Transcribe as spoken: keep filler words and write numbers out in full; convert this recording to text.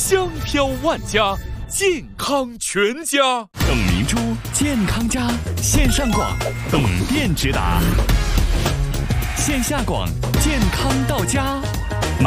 香飘万家，健康全家。 董明珠健康家线上广，董店直达；线下广健康到家。